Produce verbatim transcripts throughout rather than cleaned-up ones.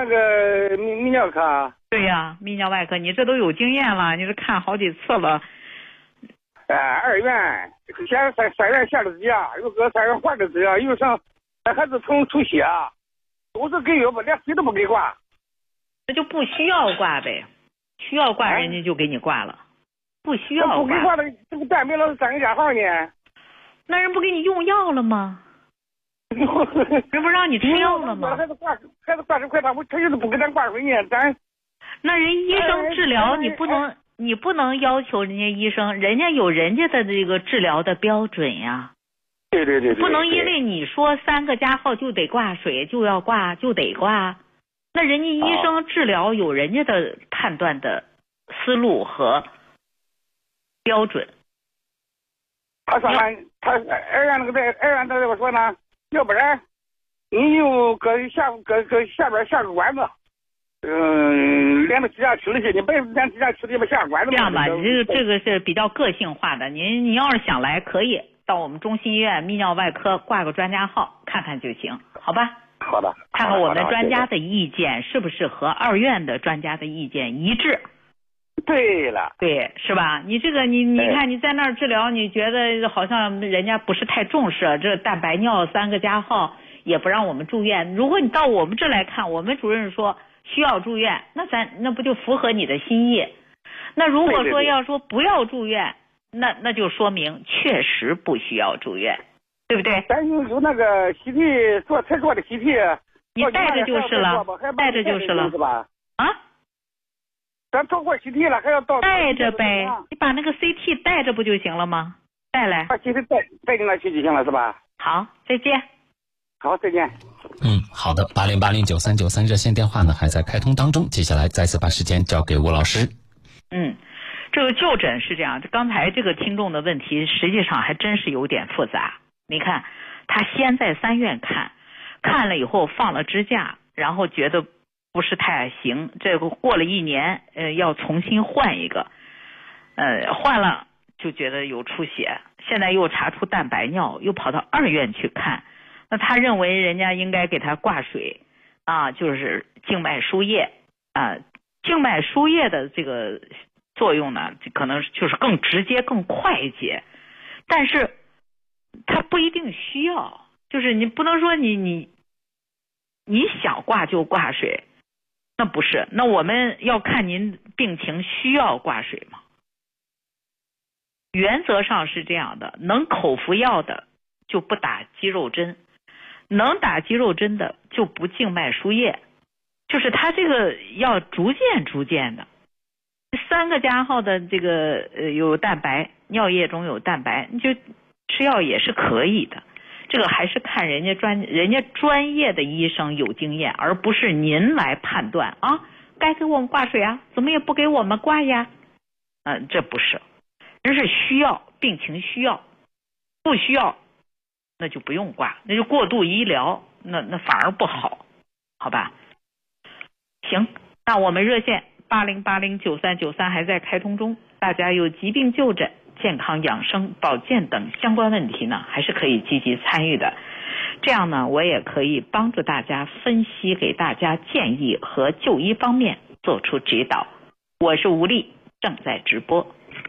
那个泌泌尿科。 对呀、啊，泌尿外科，你这都有经验了，你是看好几次了。 哎、呃，二院先三三院下的指甲，又搁三院换的指甲，又上孩子从出血，都是给药不，连谁都不给挂。 那就不需要挂呗，需要挂人家就给你挂了，啊、不需要挂。 不给挂的，这个单没了三个加号呢。 那人不给你用药了吗？人不让你吃药了吗？ 孩子挂，孩子挂十块，他他就是不给咱挂水呢，咱。 那人医生治疗，你不能，你不能要求人家医生，人家有人家的这个治疗的标准呀。 对对 对, 对。 不能因为你说三个加号就得挂水，就要挂，就得挂。那人家医生治疗有人家的判断的思路和标准。 他说俺他二院那个在二院那个说呢，要不然你就搁下搁搁下边下个管子。嗯，连着指甲吃的去，你别连指甲吃的你们下管子。 这样吧，你这个这个是比较个性化的。您你要是想来，可以到我们中心医院泌尿外科挂个专家号看看就行，好吧？ 好的。 看看我们专家的意见是不是和二院的专家的意见一致。 对了。 对，是吧？你这个你你看你在那儿治疗，你觉得好像人家不是太重视这蛋白尿三个加号，也不让我们住院。如果你到我们这来看，我们主任说需要住院，那咱那不就符合你的心意？那如果说要说不要住院，对对对，那那就说明确实不需要住院，对不对？ 咱有有那个习题做才做的习题， 你带着就是了，带着就是了， 是吧？ 啊？ 咱做过习题了，还要到带着呗，你把那个 C T 带着不就行了吗？带来， 把习题带带进那去就行了，是吧？ 好，再见。 好，再见。 嗯，好的，八零八零九三九三热线电话呢还在开通当中，接下来再次把时间交给吴老师。 嗯，这个就诊是这样，刚才这个听众的问题实际上还真是有点复杂。你看，他先在三院看，看了以后放了支架，然后觉得不是太行，这个过了一年，呃，要重新换一个，呃，换了就觉得有出血，现在又查出蛋白尿，又跑到二院去看。那他认为人家应该给他挂水啊，就是静脉输液啊，静脉输液的这个作用呢，可能就是更直接、更快捷，但是他不一定需要，就是你不能说你你你想挂就挂水，那不是，那我们要看您病情需要挂水吗？原则上是这样的，能口服药的就不打肌肉针。能打肌肉针的就不静脉输液，就是它这个要逐渐逐渐的。三个加号的这个呃有蛋白，尿液中有蛋白，你就吃药也是可以的。这个还是看人家专人家专业的医生有经验，而不是您来判断啊，该给我们挂水啊，怎么也不给我们挂呀？嗯、呃，这不是，人是需要，病情需要，不需要。那就不用挂，那就过度医疗，那那反而不好，好吧？行，那我们热线八零八零九三九三还在开通中，大家有疾病就诊、健康养生、保健等相关问题呢，还是可以积极参与的。这样呢，我也可以帮助大家分析，给大家建议和就医方面做出指导。我是吴丽，正在直播。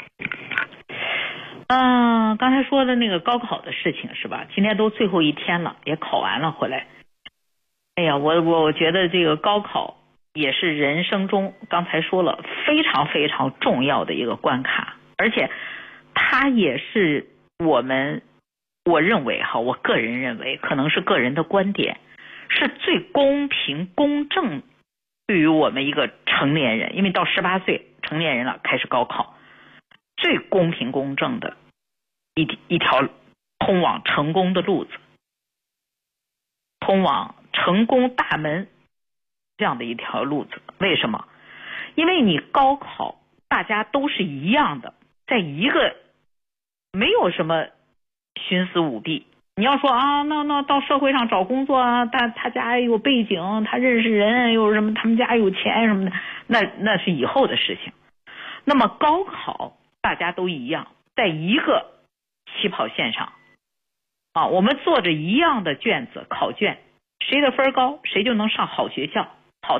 嗯、呃，刚才说的那个高考的事情是吧？今天都最后一天了，也考完了回来。哎呀，我我我觉得这个高考也是人生中刚才说了非常非常重要的一个关卡，而且它也是我们我认为哈，我个人认为可能是个人的观点，是最公平公正对于我们一个成年人，因为到十八岁成年人了开始高考。最公平公正的一一条通往成功的路子，通往成功大门这样的一条路子。为什么？因为你高考大家都是一样的，在一个没有什么徇私舞弊。你要说啊，那那到社会上找工作啊，他他家有背景，他认识人，有什么他们家有钱什么的，那那是以后的事情。那么高考大家都一样，在一个起跑线上啊，我们做着一样的卷子考卷，谁的分高谁就能上好学校。